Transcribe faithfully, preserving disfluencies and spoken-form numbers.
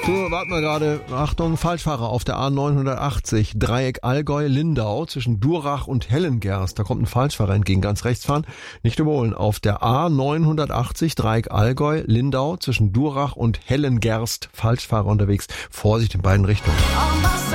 So, warten wir gerade. Achtung, Falschfahrer auf der A neunhundertachtzig. Dreieck Allgäu-Lindau zwischen Durach und Hellengerst. Da kommt ein Falschfahrer entgegen. Ganz rechts fahren. Nicht überholen. Auf der A neunhundertachtzig. Dreieck Allgäu-Lindau zwischen Durach und Hellengerst. Falschfahrer unterwegs. Vorsicht in beiden Richtungen.